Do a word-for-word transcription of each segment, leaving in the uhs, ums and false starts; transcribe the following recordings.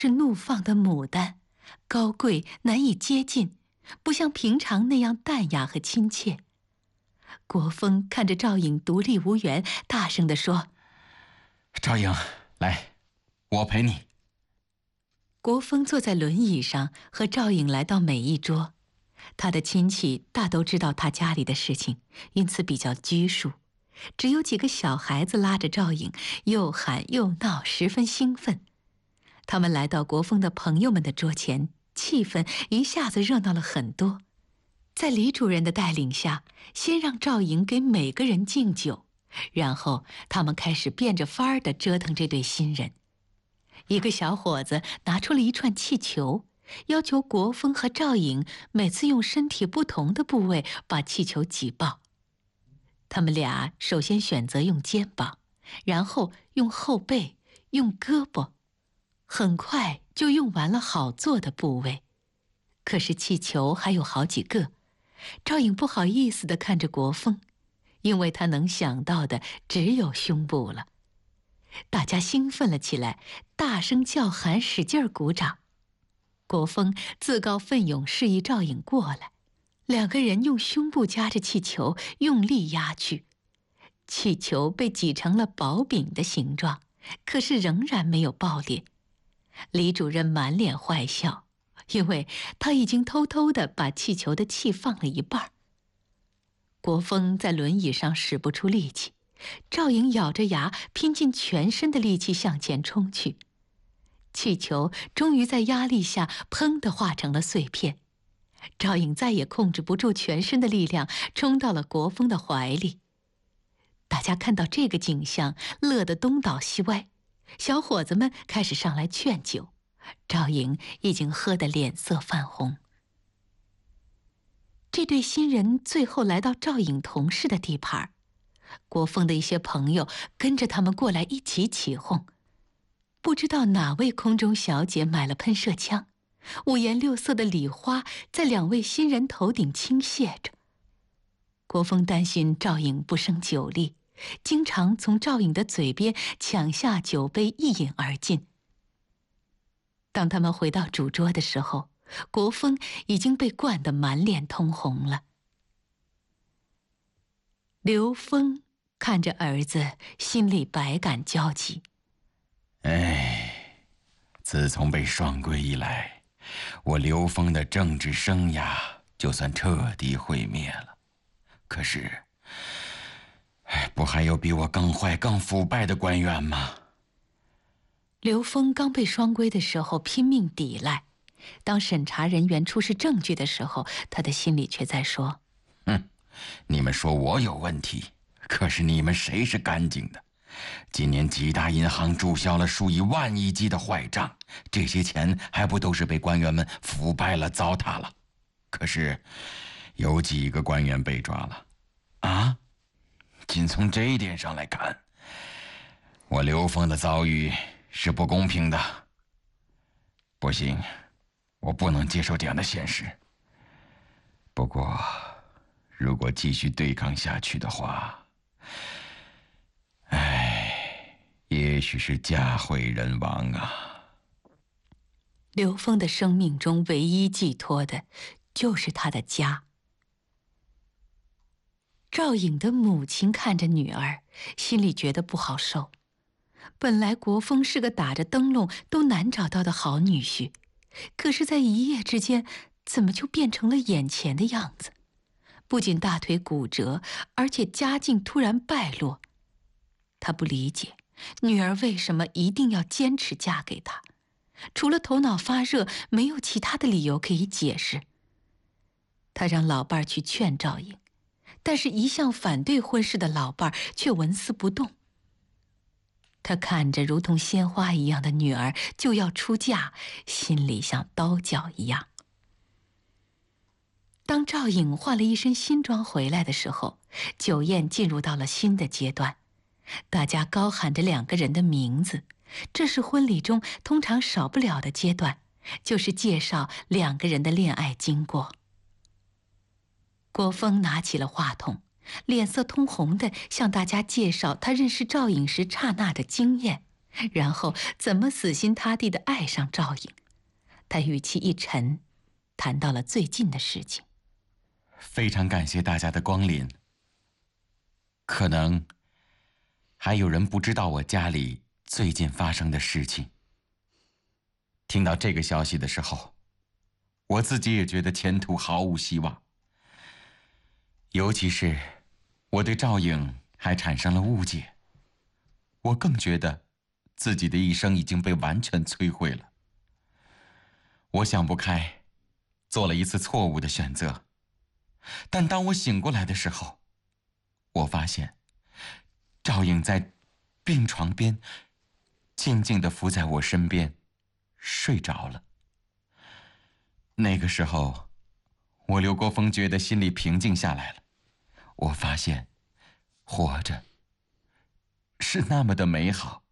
是怒放的牡丹，高贵难以接近，不像平常那样淡雅和亲切。国风看着赵颖独立无援，大声地说：“ 赵颖，来，我陪你。” 国风坐在轮椅上，和赵颖来到每一桌。他的亲戚大都知道他家里的事情，因此比较拘束。只有几个小孩子拉着赵颖，又喊又闹，十分兴奋。他们来到国风的朋友们的桌前，气氛一下子热闹了很多。在李主任的带领下，先让赵颖给每个人敬酒，然后他们开始变着法儿地折腾这对新人。一个小伙子拿出了一串气球，要求国风和赵颖每次用身体不同的部位把气球挤爆。他们俩首先选择用肩膀，然后用后背，用胳膊，很快就用完了好做的部位。可是气球还有好几个，赵颖不好意思地看着国风，因为他能想到的只有胸部了。大家兴奋了起来，大声叫喊，使劲儿鼓掌。国风自告奋勇示意赵颖过来，两个人用胸部夹着气球，用力压去。气球被挤成了薄饼的形状，可是仍然没有爆裂。李主任满脸坏笑，因为他已经偷偷地把气球的气放了一半。国风在轮椅上使不出力气，赵颖咬着牙，拼尽全身的力气向前冲去。气球终于在压力下砰地化成了碎片。赵颖再也控制不住全身的力量，冲到了国风的怀里。大家看到这个景象，乐得东倒西歪。小伙子们开始上来劝酒，赵颖已经喝得脸色泛红。这对新人最后来到赵颖同事的地盘，国风的一些朋友跟着他们过来一起起哄。不知道哪位空中小姐买了喷射枪，五颜六色的礼花在两位新人头顶倾泻着。国风担心赵颖不胜酒力，经常从赵颖的嘴边抢下酒杯一饮而尽。当他们回到主桌的时候，国风已经被灌得满脸通红了。刘峰看着儿子，心里百感交集。 哎，自从被双规以来，我刘峰的政治生涯就算彻底毁灭了。可是，哎，不还有比我更坏、更腐败的官员吗？ 刘峰刚被双规的时候拼命抵赖，当审查人员出示证据的时候，他的心里却在说： 哼，你们说我有问题，可是你们谁是干净的？今年几大银行注销了数以万亿计的坏账，这些钱还不都是被官员们腐败了、糟蹋了？可是，有几个官员被抓了？啊？仅从这一点上来看，我刘峰的遭遇是不公平的。不行，我不能接受这样的现实。不过，如果继续对抗下去的话，唉，也许是家毁人亡啊。 刘峰的生命中唯一寄托的，就是他的家。赵颖的母亲看着女儿，心里觉得不好受。本来国风是个打着灯笼都难找到的好女婿，可是在一夜之间，怎么就变成了眼前的样子？不仅大腿骨折，而且家境突然败落。他不理解，女儿为什么一定要坚持嫁给他？除了头脑发热，没有其他的理由可以解释。他让老伴儿去劝赵颖，但是一向反对婚事的老伴儿却纹丝不动。他看着如同鲜花一样的女儿就要出嫁，心里像刀绞一样。当赵颖换了一身新装回来的时候，酒宴进入到了新的阶段，大家高喊着两个人的名字。这是婚礼中通常少不了的阶段，就是介绍两个人的恋爱经过。国风拿起了话筒，脸色通红地向大家介绍他认识赵颖时刹那的经验， 然后怎么死心塌地地爱上赵颖。他语气一沉，谈到了最近的事情。 非常感谢大家的光临。可能还有人不知道我家里最近发生的事情。听到这个消息的时候，我自己也觉得前途毫无希望。尤其是我对赵颖还产生了误解，我更觉得自己的一生已经被完全摧毁了。我想不开，做了一次错误的选择。但当我醒过来的时候，我发现赵颖在病床边静静地伏在我身边，睡着了。那个时候，我刘国峰觉得心里平静下来了。我发现活着是那么的美好。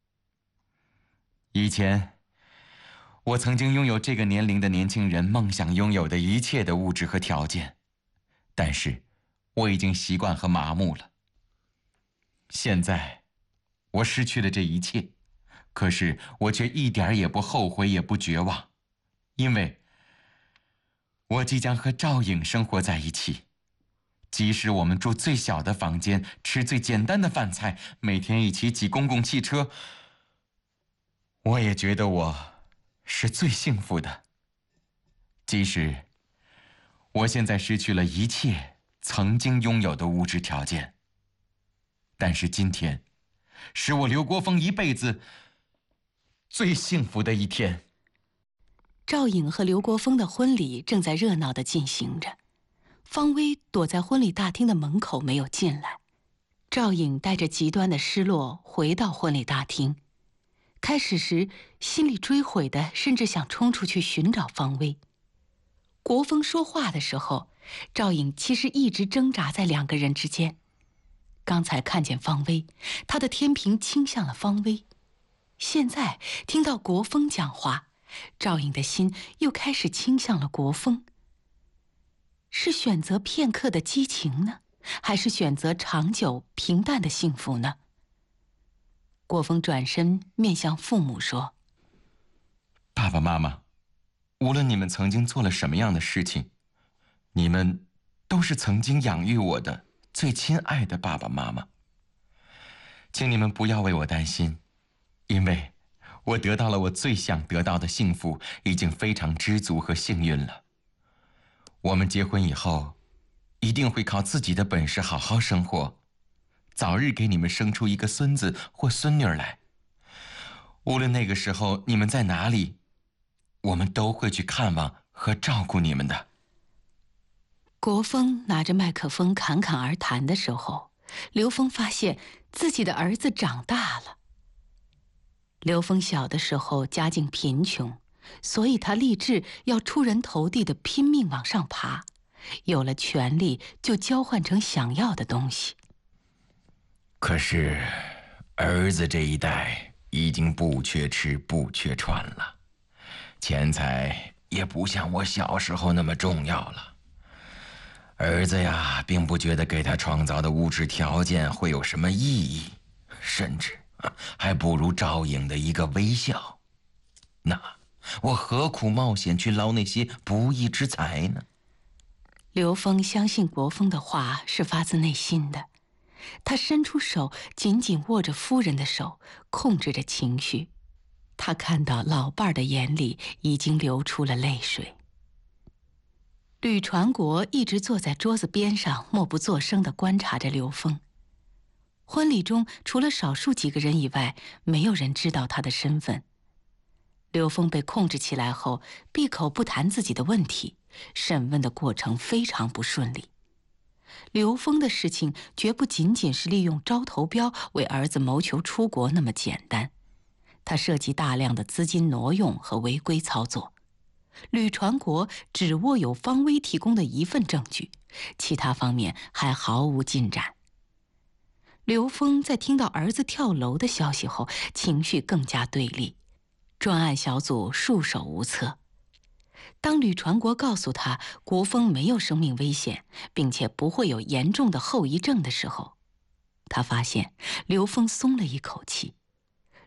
以前我曾经拥有这个年龄的年轻人梦想拥有的一切的物质和条件，但是我已经习惯和麻木了。现在我失去了这一切，可是我却一点也不后悔，也不绝望，因为我即将和赵颖生活在一起。即使我们住最小的房间，吃最简单的饭菜，每天一起挤公共汽车，我也觉得我是最幸福的。即使我现在失去了一切曾经拥有的物质条件，但是今天是我刘国峰一辈子最幸福的一天。 赵颖和刘国峰的婚礼正在热闹地进行着。方薇躲在婚礼大厅的门口没有进来。赵颖带着极端的失落回到婚礼大厅，开始时心里追悔的甚至想冲出去寻找方薇。国峰说话的时候，赵颖其实一直挣扎在两个人之间。刚才看见方薇，他的天平倾向了方薇，现在听到国峰讲话，赵颖的心又开始倾向了国峰。是选择片刻的激情呢，还是选择长久平淡的幸福呢？国峰转身面向父母说： 爸爸妈妈，无论你们曾经做了什么样的事情，你们都是曾经养育我的最亲爱的爸爸妈妈。请你们不要为我担心，因为我得到了我最想得到的幸福，已经非常知足和幸运了。我们结婚以后，一定会靠自己的本事好好生活，早日给你们生出一个孙子或孙女来。无论那个时候你们在哪里，我们都会去看望和照顾你们的。 国峰拿着麦克风侃侃而谈的时候，刘峰发现自己的儿子长大了。刘峰小的时候家境贫穷，所以他立志要出人头地的拼命往上爬，有了权利就交换成想要的东西。 可是儿子这一代已经不缺吃不缺穿了，钱财也不像我小时候那么重要了。儿子呀，并不觉得给他创造的物质条件会有什么意义，甚至还不如赵颖的一个微笑。那我何苦冒险去捞那些不义之财呢？ 刘峰相信国峰的话是发自内心的，他伸出手紧紧握着夫人的手，控制着情绪。他看到老伴儿的眼里已经流出了泪水。吕传国一直坐在桌子边上，默不作声地观察着刘峰。婚礼中除了少数几个人以外，没有人知道他的身份。刘峰被控制起来后，闭口不谈自己的问题，审问的过程非常不顺利。刘峰的事情绝不仅仅是利用招投标为儿子谋求出国那么简单，他涉及大量的资金挪用和违规操作。吕传国只握有方薇提供的一份证据，其他方面还毫无进展。刘峰在听到儿子跳楼的消息后，情绪更加对立，专案小组束手无策。当吕传国告诉他国峰没有生命危险，并且不会有严重的后遗症的时候，他发现刘峰松了一口气。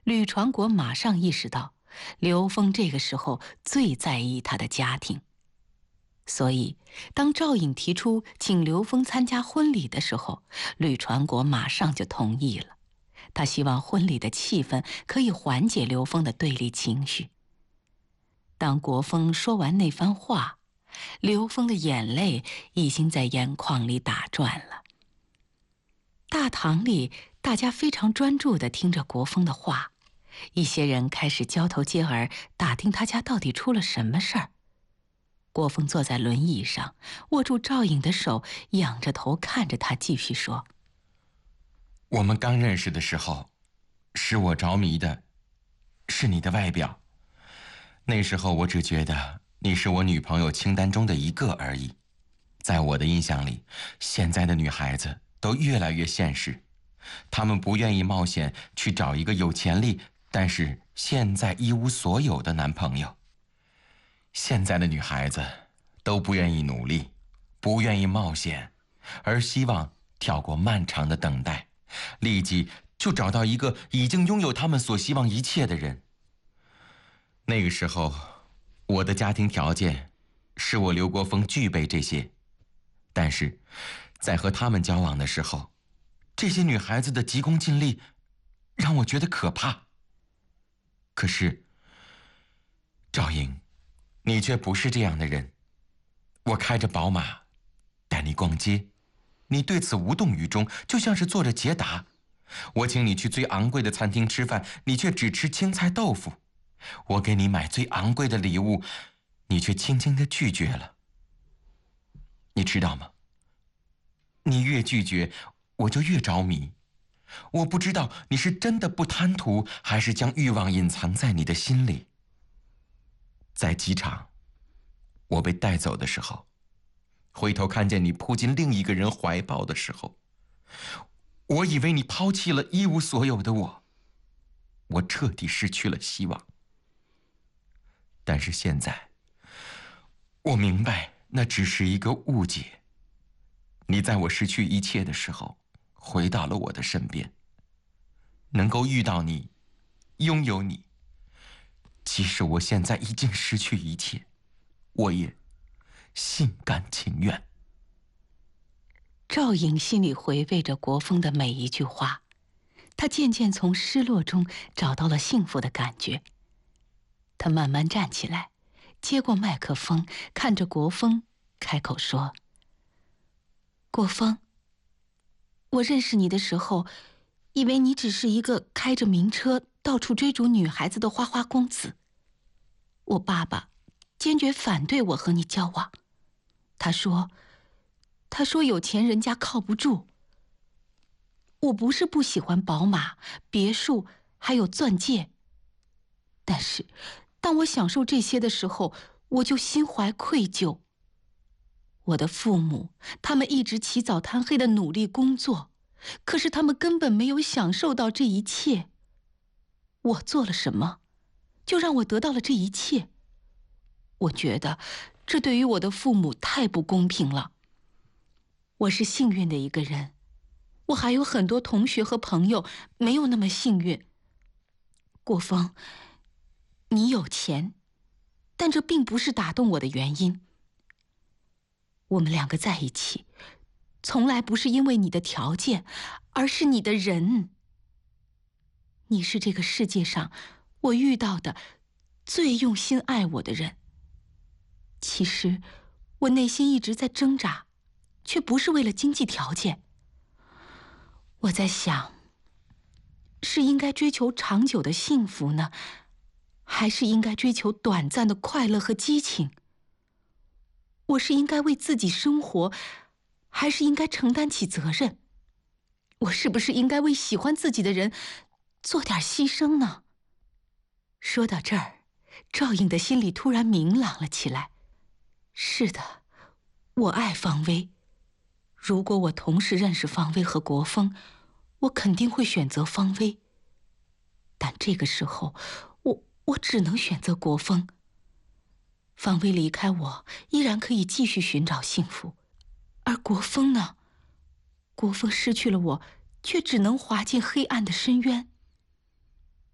吕传国马上意识到，刘峰这个时候最在意他的家庭。所以，当赵颖提出请刘峰参加婚礼的时候，吕传国马上就同意了。他希望婚礼的气氛可以缓解刘峰的对立情绪。当国峰说完那番话，刘峰的眼泪已经在眼眶里打转了。大堂里，大家非常专注地听着国峰的话，一些人开始交头接耳，打听他家到底出了什么事儿。国峰坐在轮椅上，握住赵颖的手，仰着头看着他，继续说：“ 我们刚认识的时候，使我着迷的是你的外表。那时候我只觉得你是我女朋友清单中的一个而已。在我的印象里，现在的女孩子都越来越现实，她们不愿意冒险去找一个有潜力，但是现在一无所有的男朋友。现在的女孩子都不愿意努力，不愿意冒险，而希望跳过漫长的等待，立即就找到一个已经拥有他们所希望一切的人。那个时候，我的家庭条件使我刘国峰具备这些，但是在和他们交往的时候，这些女孩子的急功近利让我觉得可怕。可是赵颖，你却不是这样的人。我开着宝马带你逛街，你对此无动于衷，就像是做着捷达。我请你去最昂贵的餐厅吃饭，你却只吃青菜豆腐。我给你买最昂贵的礼物，你却轻轻地拒绝了。你知道吗？你越拒绝，我就越着迷。我不知道你是真的不贪图，还是将欲望隐藏在你的心里。在机场，我被带走的时候，回头看见你扑进另一个人怀抱的时候，我以为你抛弃了一无所有的我，我彻底失去了希望。但是现在，我明白那只是一个误解。你在我失去一切的时候，回到了我的身边。能够遇到你，拥有你，即使我现在已经失去一切，我也心甘情愿。 赵颖心里回味着国峰的每一句话，她渐渐从失落中找到了幸福的感觉。她慢慢站起来，接过麦克风，看着国峰，开口说：“国峰，我认识你的时候，以为你只是一个开着名车到处追逐女孩子的花花公子。我爸爸坚决反对我和你交往，他说他说有钱人家靠不住。我不是不喜欢宝马、别墅还有钻戒，但是当我享受这些的时候，我就心怀愧疚。我的父母，他们一直起早贪黑的努力工作，可是他们根本没有享受到这一切。我做了什么，就让我得到了这一切？我觉得这对于我的父母太不公平了。我是幸运的一个人，我还有很多同学和朋友没有那么幸运。国峰，你有钱，但这并不是打动我的原因。我们两个在一起，从来不是因为你的条件，而是你的人。你是这个世界上我遇到的最用心爱我的人。其实我内心一直在挣扎，却不是为了经济条件。我在想，是应该追求长久的幸福呢，还是应该追求短暂的快乐和激情？我是应该为自己生活，还是应该承担起责任？我是不是应该为喜欢自己的人做点牺牲呢？说到这儿，赵颖的心里突然明朗了起来。是的，我爱方薇。如果我同时认识方薇和国峰，我肯定会选择方薇。但这个时候，我我只能选择国峰。方薇离开我，依然可以继续寻找幸福，而国峰呢？国峰失去了我，却只能滑进黑暗的深渊。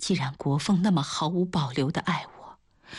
既然国风那么毫无保留的爱我，